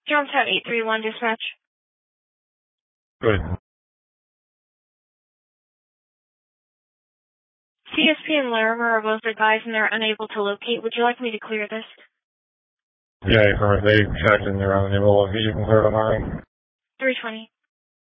Johnstown 831 dispatch. Good. CSP and Larimer are both advised and they're unable to locate. Would you like me to clear this? Yeah, they checked and they're unable. You can clear it on our end. 320.